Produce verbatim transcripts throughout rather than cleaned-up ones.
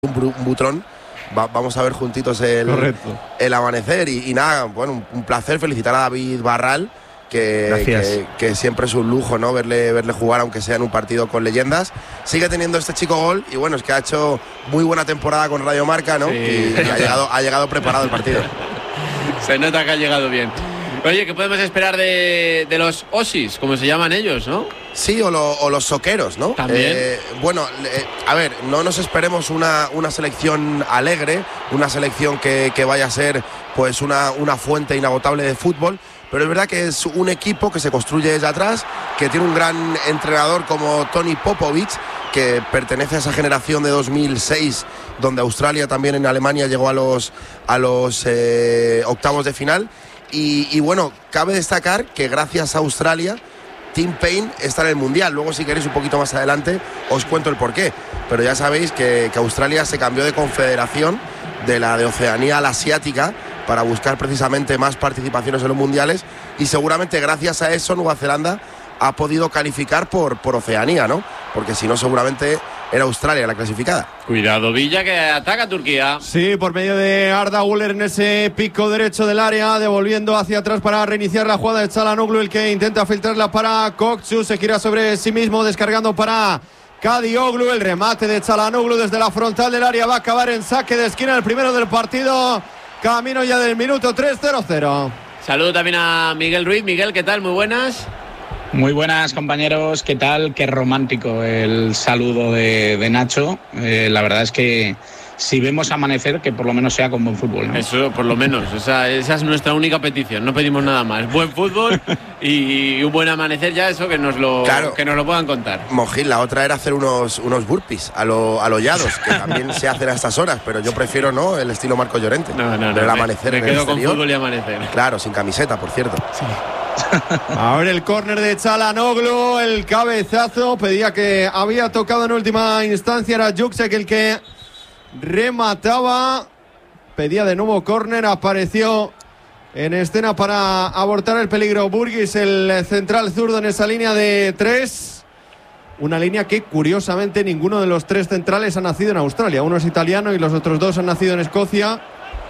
un, un butrón. Va, vamos a ver juntitos el, el amanecer y, y nada, bueno, un, un placer felicitar a David Barral, que, que, que siempre es un lujo, ¿no? Verle, verle jugar, aunque sea en un partido con leyendas. Sigue teniendo este chico gol y bueno, es que ha hecho muy buena temporada con Radio Marca, ¿no? Sí. Y, y ha, llegado, ha llegado preparado el partido. Se nota que ha llegado bien. Oye, ¿qué podemos esperar de, de los Osis, como se llaman ellos, no? Sí, o, lo, o los soqueros, ¿no? También. Eh, bueno, eh, a ver, no nos esperemos una, una selección alegre, una selección que, que vaya a ser pues una, una fuente inagotable de fútbol, pero es verdad que es un equipo que se construye desde atrás, que tiene un gran entrenador como Tony Popovic, que pertenece a esa generación de dos mil seis, donde Australia también en Alemania llegó a los, a los eh, octavos de final. Y, y bueno, cabe destacar que gracias a Australia, Tim Payne está en el Mundial. Luego, si queréis, un poquito más adelante os cuento el porqué. Pero ya sabéis que, que Australia se cambió de confederación, de la de Oceanía a la asiática, para buscar precisamente más participaciones en los mundiales. Y seguramente gracias a eso Nueva Zelanda ha podido calificar por, por Oceanía, ¿no? Porque si no, seguramente era Australia la clasificada. Cuidado, Villa, que ataca a Turquía. Sí, por medio de Arda Güler en ese pico derecho del área, devolviendo hacia atrás para reiniciar la jugada de Çalhanoğlu, el que intenta filtrarla para Kokçu, se gira sobre sí mismo, descargando para Kadioglu, el remate de Çalhanoğlu desde la frontal del área va a acabar en saque de esquina, el primero del partido, camino ya del minuto tres, cero cero. Saludo también a Miguel Ruiz. Miguel, ¿qué tal? Muy buenas. Muy buenas, compañeros, ¿qué tal? Qué romántico el saludo de, de Nacho. Eh, la verdad es que si vemos amanecer, que por lo menos sea con buen fútbol, ¿no? Eso, por lo menos, esa, esa es nuestra única petición, no pedimos nada más. Buen fútbol y, y un buen amanecer, ya eso que nos lo, claro, que nos lo puedan contar. Mojín, la otra era hacer unos, unos burpees a lo, a lo Llados, que también se hacen a estas horas, pero yo prefiero no el estilo Marco Llorente. No, no, no. El amanecer me, me en quedo el con fútbol y amanecer. Claro, sin camiseta, por cierto. Sí. Ahora el córner de Çalhanoğlu, el cabezazo, pedía que había tocado en última instancia, era Juksek el que remataba, pedía de nuevo córner, apareció en escena para abortar el peligro Burgis, el central zurdo en esa línea de tres, una línea que curiosamente ninguno de los tres centrales ha nacido en Australia, uno es italiano y los otros dos han nacido en Escocia.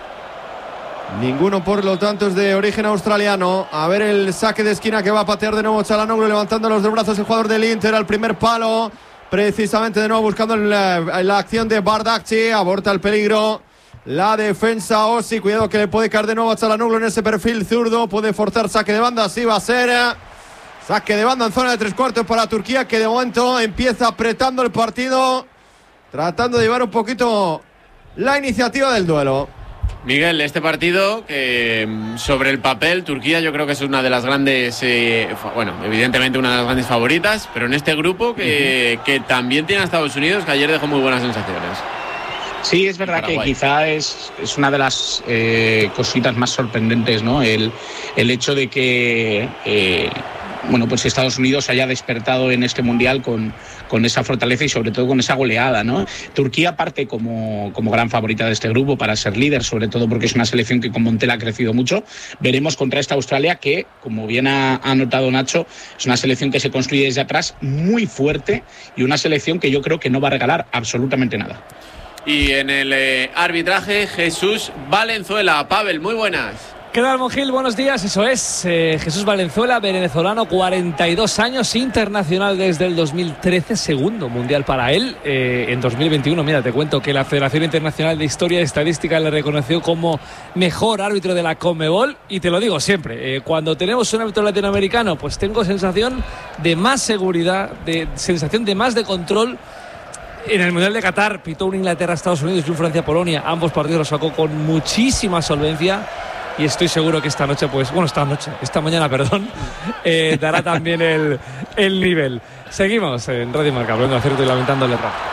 Ninguno, por lo tanto, es de origen australiano. A ver el saque de esquina que va a patear de nuevo Çalhanoğlu, levantando los dos brazos el jugador del Inter al primer palo. Precisamente de nuevo buscando la, la acción de Bardakci. Aborta el peligro la defensa Osi. Cuidado que le puede caer de nuevo a Çalhanoğlu en ese perfil zurdo. Puede forzar saque de banda. Así va a ser. Saque de banda en zona de tres cuartos para Turquía, que de momento empieza apretando el partido, tratando de llevar un poquito la iniciativa del duelo. Miguel, este partido que sobre el papel Turquía yo creo que es una de las grandes, eh, bueno, evidentemente una de las grandes favoritas, pero en este grupo que, uh-huh. que también tiene a Estados Unidos, que ayer dejó muy buenas sensaciones. Sí, es verdad Paraguay. Que quizá es, es una de las eh, cositas más sorprendentes, ¿no? El, el hecho de que eh, bueno, pues Estados Unidos haya despertado en este mundial con, con esa fortaleza y sobre todo con esa goleada, ¿no? Turquía parte como, como gran favorita de este grupo para ser líder, sobre todo porque es una selección que con Montiel ha crecido mucho. Veremos contra esta Australia que, como bien ha, ha notado Nacho, es una selección que se construye desde atrás muy fuerte y una selección que yo creo que no va a regalar absolutamente nada. Y en el eh, arbitraje, Jesús Valenzuela. Pavel, muy buenas. ¿Qué tal, Monjil? Buenos días, eso es, eh, Jesús Valenzuela, venezolano, cuarenta y dos años, internacional desde el dos mil trece, segundo mundial para él, eh, en dos mil veintiuno, mira, te cuento que la Federación Internacional de Historia y Estadística le reconoció como mejor árbitro de la Conmebol, y te lo digo siempre, eh, cuando tenemos un árbitro latinoamericano, pues tengo sensación de más seguridad, de sensación de más de control. En el Mundial de Qatar pitó un Inglaterra-Estados Unidos y un Francia-Polonia, ambos partidos los sacó con muchísima solvencia. Y estoy seguro que esta noche, pues, bueno, esta noche, esta mañana, perdón, eh, dará también el, el nivel. Seguimos en Radio Marca, hablando de acierto y lamentando el error.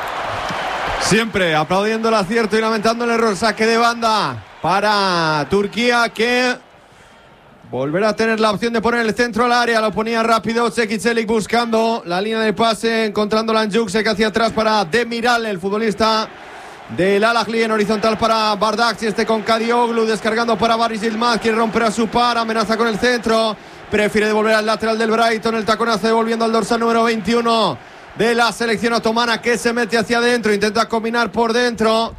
Siempre aplaudiendo el acierto y lamentando el error. Saque de banda para Turquía, que volverá a tener la opción de poner el centro al área. Lo ponía rápido Çekiçelik buscando la línea de pase, encontrándola en Juksek hacia atrás para Demiral, el futbolista del Al-Ahly, en horizontal para Bardakci, este con Kadioglu, descargando para Barış Yılmaz, quiere romper a su par, amenaza con el centro, prefiere devolver al lateral del Brighton, el taconazo devolviendo al dorsal número veintiuno de la selección otomana, que se mete hacia adentro, intenta combinar por dentro.